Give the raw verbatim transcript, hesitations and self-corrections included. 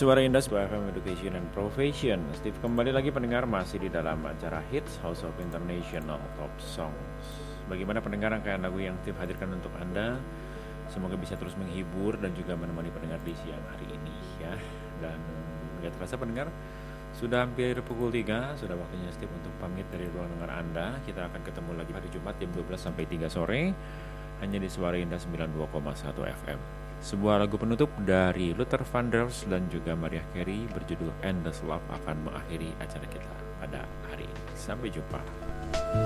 Suara Indah, sebuah F M Education and Profession. Steve kembali lagi pendengar, masih di dalam acara Hits House of International Top Songs. Bagaimana pendengar rangkaian lagu yang Steve hadirkan untuk Anda? Semoga bisa terus menghibur dan juga menemani pendengar di siang hari ini ya. Dan gak terasa pendengar, sudah hampir pukul tiga, sudah waktunya Steve untuk pamit dari ruang dengar Anda. Kita akan ketemu lagi hari Jumat jam dua belas sampai tiga sore hanya di Suara Indah sembilan puluh dua koma satu F M. Sebuah lagu penutup dari Luther Vandross dan juga Mariah Carey berjudul Endless Love akan mengakhiri acara kita pada hari ini. Sampai jumpa.